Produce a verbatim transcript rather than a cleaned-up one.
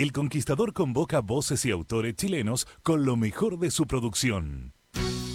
El Conquistador convoca voces y autores chilenos con lo mejor de su producción.